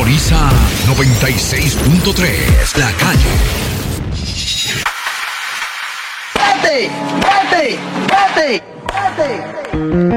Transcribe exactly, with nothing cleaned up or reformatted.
Sintoniza noventa y seis punto tres, La Calle. ¡Vete! ¡Vete! ¡Vete! ¡Vete!